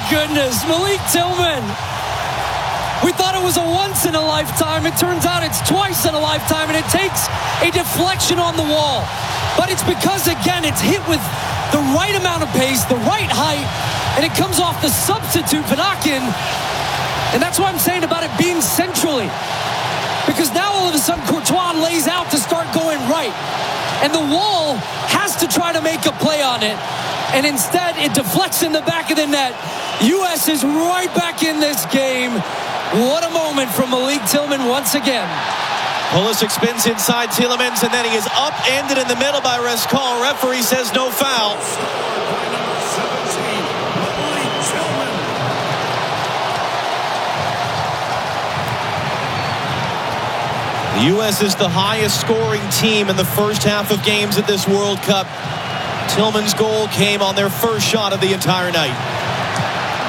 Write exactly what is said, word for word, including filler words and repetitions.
goodness, Malik Tillman. We thought it was a once in a lifetime. It turns out it's twice in a lifetime, and it takes a deflection on the wall. But it's because, again, it's hit with the right amount of pace, the right height, and it comes off the substitute, Vanaken. And that's what I'm saying about it being centrally. Because now all of a sudden Courtois lays out to start going right. And the wall has to try to make a play on it. And instead it deflects in the back of the net. U S is right back in this game. What a moment from Malik Tillman once again. Pulisic spins inside Tielemans, and then he is upended in the middle by Rescall. Referee says no foul. The U S is the highest scoring team in the first half of games at this World Cup. Tillman's goal came on their first shot of the entire night.